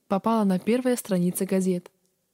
попала на первые страницы газет.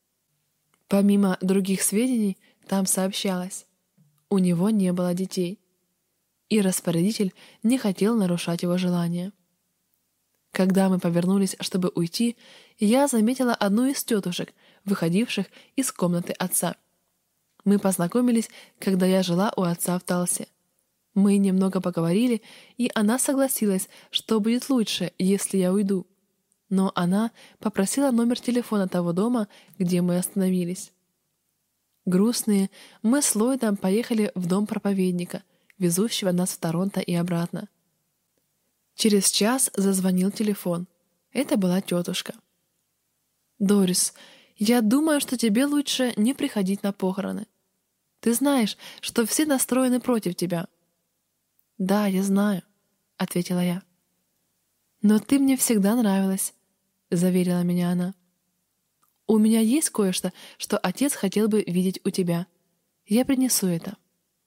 Помимо других сведений, там сообщалось: у него не было детей, и распорядитель не хотел нарушать его желание. Когда мы повернулись, чтобы уйти, я заметила одну из тетушек, выходивших из комнаты отца. Мы познакомились, когда я жила у отца в Талсе. Мы немного поговорили, и она согласилась, что будет лучше, если я уйду. Но она попросила номер телефона того дома, где мы остановились. Грустные, мы с Ллойдом поехали в дом проповедника, везущего нас в Торонто и обратно. Через час зазвонил телефон. Это была тетушка. «Дорис, я думаю, что тебе лучше не приходить на похороны. Ты знаешь, что все настроены против тебя». «Да, я знаю», — ответила я. «Но ты мне всегда нравилась», — заверила меня она. «У меня есть кое-что, что отец хотел бы видеть у тебя. Я принесу это».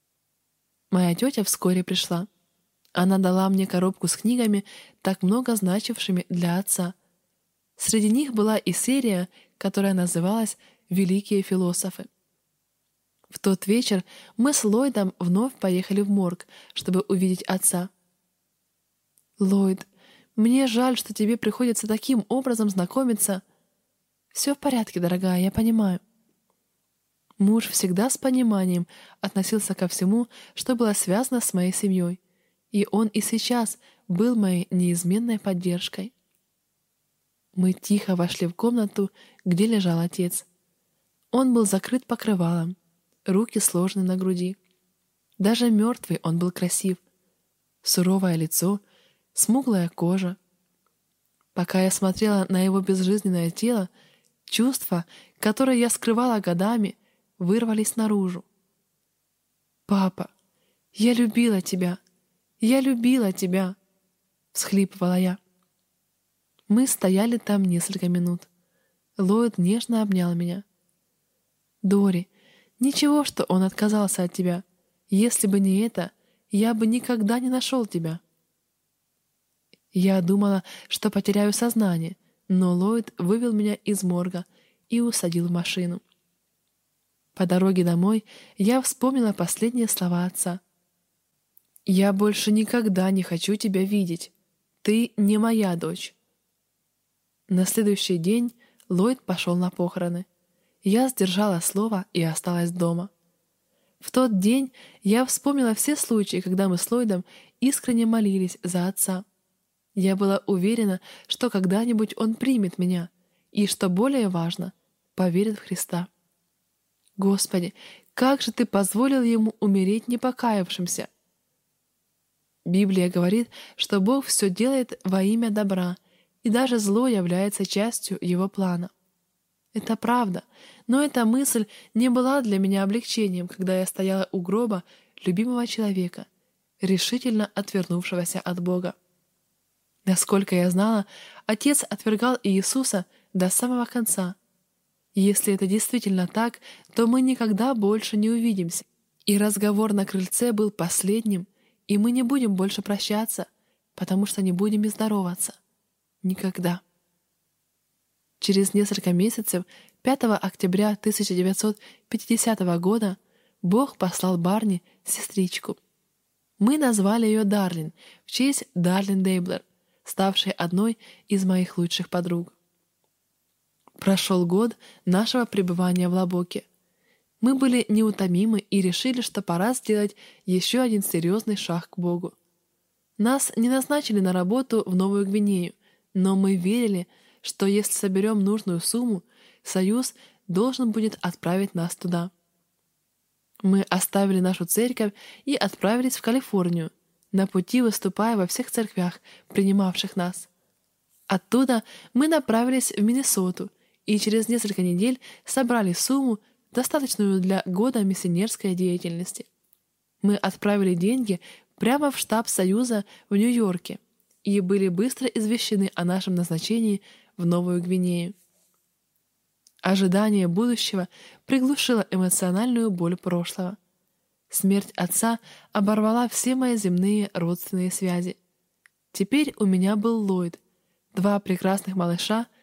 Моя тетя вскоре пришла. Она дала мне коробку с книгами, так много значившими для отца. Среди них была и серия, которая называлась «Великие философы». В тот вечер мы с Ллойдом вновь поехали в морг, чтобы увидеть отца. «Ллойд, мне жаль, что тебе приходится таким образом знакомиться». «Все в порядке, дорогая, я понимаю». Муж всегда с пониманием относился ко всему, что было связано с моей семьей, и он и сейчас был моей неизменной поддержкой. Мы тихо вошли в комнату, где лежал отец. Он был закрыт покрывалом, руки сложены на груди. Даже мертвый он был красив. Суровое лицо, смуглая кожа. Пока я смотрела на его безжизненное тело, чувства, которые я скрывала годами, вырвались наружу. «Папа, я любила тебя! Я любила тебя!» — всхлипывала я. Мы стояли там несколько минут. Ллойд нежно обнял меня. «Дори, ничего, что он отказался от тебя. Если бы не это, я бы никогда не нашел тебя». Я думала, что потеряю сознание, но Ллойд вывел меня из морга и усадил в машину. По дороге домой я вспомнила последние слова отца. «Я больше никогда не хочу тебя видеть. Ты не моя дочь». На следующий день Ллойд пошел на похороны. Я сдержала слово и осталась дома. В тот день я вспомнила все случаи, когда мы с Ллойдом искренне молились за отца. Я была уверена, что когда-нибудь он примет меня и, что более важно, поверит в Христа. Господи, как же Ты позволил ему умереть непокаявшимся? Библия говорит, что Бог все делает во имя добра, и даже зло является частью Его плана. Это правда, но эта мысль не была для меня облегчением, когда я стояла у гроба любимого человека, решительно отвернувшегося от Бога. Насколько я знала, Отец отвергал Иисуса до самого конца. Если это действительно так, то мы никогда больше не увидимся. И разговор на крыльце был последним, и мы не будем больше прощаться, потому что не будем и здороваться. Никогда. Через несколько месяцев, 5 октября 1950 года, Бог послал Барни сестричку. Мы назвали ее Дарлин в честь Дарлин Дейблер, ставшей одной из моих лучших подруг. Прошел год нашего пребывания в Лабоке. Мы были неутомимы и решили, что пора сделать еще один серьезный шаг к Богу. Нас не назначили на работу в Новую Гвинею, но мы верили, что если соберем нужную сумму, Союз должен будет отправить нас туда. Мы оставили нашу церковь и отправились в Калифорнию, на пути выступая во всех церквях, принимавших нас. Оттуда мы направились в Миннесоту и через несколько недель собрали сумму, достаточную для года миссионерской деятельности. Мы отправили деньги прямо в штаб Союза в Нью-Йорке и были быстро извещены о нашем назначении в Новую Гвинею. Ожидание будущего приглушило эмоциональную боль прошлого. Смерть отца оборвала все мои земные родственные связи. Теперь у меня был Ллойд, 2 прекрасных малыша